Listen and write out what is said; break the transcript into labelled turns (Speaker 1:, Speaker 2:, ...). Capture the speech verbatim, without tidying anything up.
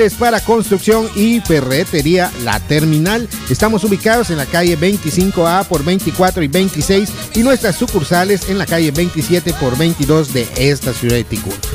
Speaker 1: Para construcción y ferretería La Terminal. Estamos ubicados en la calle veinticinco A por veinticuatro y veintiséis y nuestras sucursales en la calle veintisiete por veintidós de esta ciudad de Ticul.